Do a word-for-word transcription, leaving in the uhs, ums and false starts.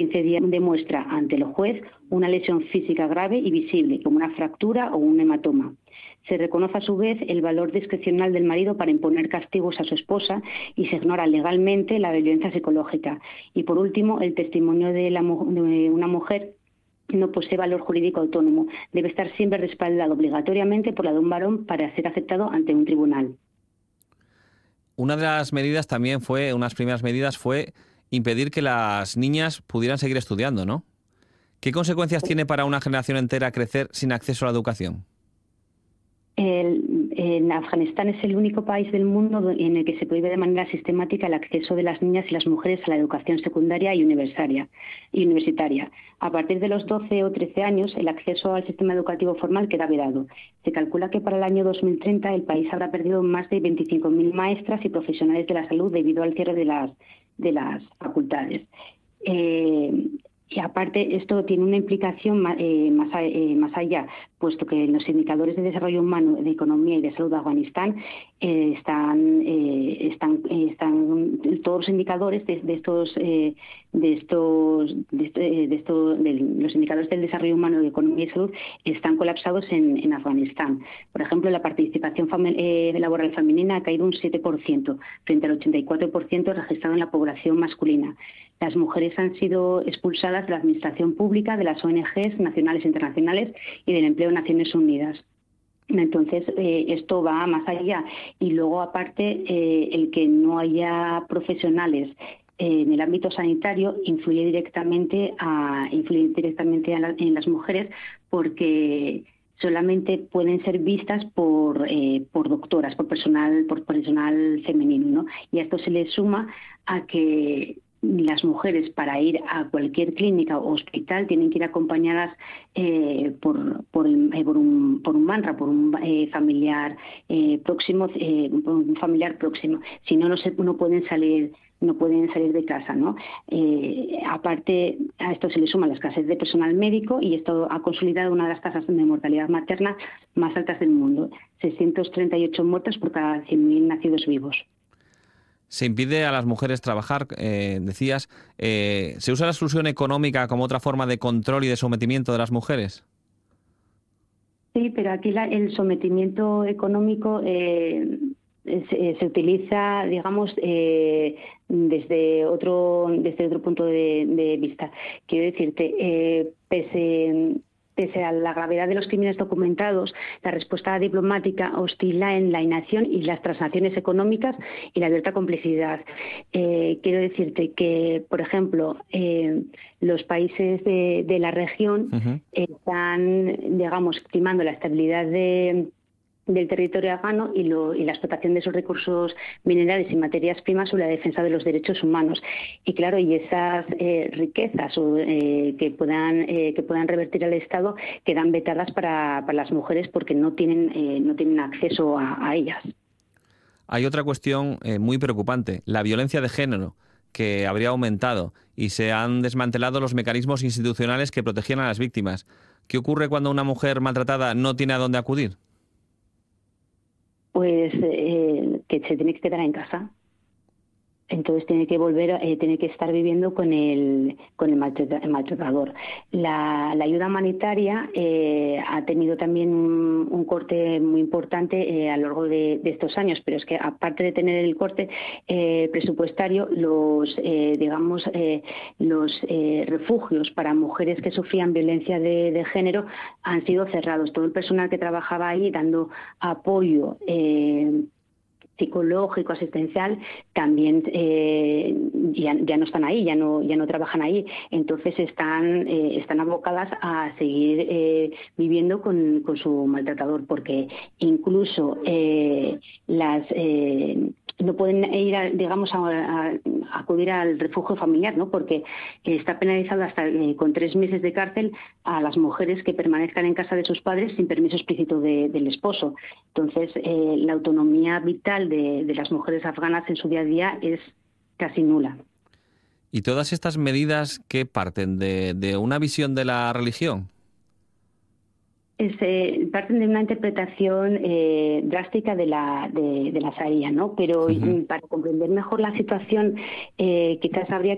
forense demuestra ante el juez una lesión física grave y visible, como una fractura o un hematoma. Se reconoce a su vez el valor discrecional del marido para imponer castigos a su esposa y se ignora legalmente la violencia psicológica. Y por último, el testimonio de, la, de una mujer no posee valor jurídico autónomo. Debe estar siempre respaldado obligatoriamente por la de un varón para ser aceptado ante un tribunal. Una de las medidas también fue, unas primeras medidas fue impedir que las niñas pudieran seguir estudiando, ¿no? ¿Qué consecuencias tiene para una generación entera crecer sin acceso a la educación? El, en Afganistán es el único país del mundo en el que se prohíbe de manera sistemática el acceso de las niñas y las mujeres a la educación secundaria y universitaria. Y universitaria. A partir de los doce o trece años, el acceso al sistema educativo formal queda vedado. Se calcula que para el año dos mil treinta el país habrá perdido más de veinticinco mil maestras y profesionales de la salud debido al cierre de las, de las facultades. Eh, Y aparte, esto tiene una implicación eh, más, eh, más allá, puesto que los indicadores de desarrollo humano, de economía y de salud de Afganistán eh, están, eh, están, eh, están todos los indicadores de, de estos, eh, de estos, de, este, de estos, de los indicadores del desarrollo humano, de economía y salud están colapsados en, en Afganistán. Por ejemplo, la participación eh, laboral femenina ha caído un siete por ciento frente al ochenta y cuatro por ciento registrado en la población masculina. Las mujeres han sido expulsadas de la administración pública, de las O N Ges nacionales e internacionales y del empleo de Naciones Unidas. Entonces, eh, esto va más allá. Y luego, aparte, eh, el que no haya profesionales eh, en el ámbito sanitario influye directamente, a, influye directamente a la, en las mujeres porque solamente pueden ser vistas por, eh, por doctoras, por personal, por personal femenino, ¿no? Y a esto se le suma a que las mujeres para ir a cualquier clínica o hospital tienen que ir acompañadas eh, por, por, eh, por, un, por un mantra, por un eh, familiar eh, próximo, eh, por un familiar próximo. Si no, no, se, no pueden salir no pueden salir de casa, ¿no? Eh, aparte, a esto se le suma la escasez de personal médico y esto ha consolidado una de las tasas de mortalidad materna más altas del mundo, seiscientos treinta y ocho muertos por cada cien mil nacidos vivos. Se impide a las mujeres trabajar, eh, decías. Eh, ¿Se usa la exclusión económica como otra forma de control y de sometimiento de las mujeres? Sí, pero aquí la, el sometimiento económico eh, se, se utiliza, digamos, eh, desde otro desde otro punto de, de vista. Quiero decirte, eh, pese Pese a la gravedad de los crímenes documentados, la respuesta diplomática oscila en la inacción y las transacciones económicas y la abierta complicidad. Eh, quiero decirte que, por ejemplo, eh, los países de, de la región uh-huh. están, digamos, estimando la estabilidad de del territorio afgano y, lo, y la explotación de sus recursos minerales y materias primas sobre la defensa de los derechos humanos. Y claro, y esas eh, riquezas o, eh, que puedan eh, que puedan revertir al Estado quedan vetadas para, para las mujeres porque no tienen eh, no tienen acceso a, a ellas. Hay otra cuestión eh, muy preocupante, la violencia de género, que habría aumentado y se han desmantelado los mecanismos institucionales que protegían a las víctimas. ¿Qué ocurre cuando una mujer maltratada no tiene a dónde acudir? Pues eh, que se tiene que quedar en casa. Entonces tiene que volver, eh, tiene que estar viviendo con el con el maltratador. La, la ayuda humanitaria eh, ha tenido también un, un corte muy importante eh, a lo largo de, de estos años, pero es que aparte de tener el corte eh, presupuestario, los eh, digamos eh, los eh, refugios para mujeres que sufrían violencia de, de género han sido cerrados. Todo el personal que trabajaba ahí dando apoyo eh, psicológico, asistencial, también eh, ya, ya no están ahí, ya no ya no trabajan ahí, entonces están eh, están abocadas a seguir eh, viviendo con, con su maltratador, porque incluso eh, las eh, no pueden ir, a, digamos, a, a, a acudir al refugio familiar, ¿no? Porque está penalizado hasta eh, con tres meses de cárcel a las mujeres que permanezcan en casa de sus padres sin permiso explícito de, del esposo. Entonces, eh, la autonomía vital de, de las mujeres afganas en su día a día es casi nula. ¿Y todas estas medidas qué parten de, de una visión de la religión? Es, eh, parten de una interpretación eh, drástica de la de, de la Sharia, ¿no? Pero uh-huh. para comprender mejor la situación, eh, quizás habría